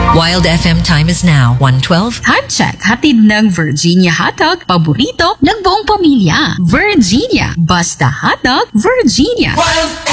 Wild FM time is now 1:12. Time check. Hatid ng Virginia Hotdog. Paborito ng buong pamilya. Virginia. Basta Hotdog, Virginia.